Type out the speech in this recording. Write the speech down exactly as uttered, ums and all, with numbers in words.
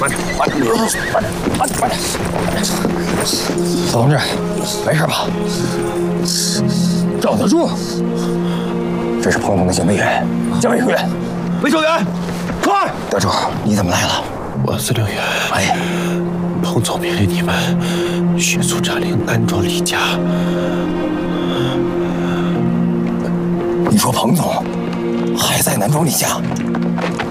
慢点，慢点，慢点，慢点，慢点。小同志，没事吧？赵德柱，这是彭总的警卫员，江卫员，卫生员，快！德柱，你怎么来了？ 王司令员， 哎， 彭总命令你们迅速占领南庄李家。 你说彭总还在南庄李家？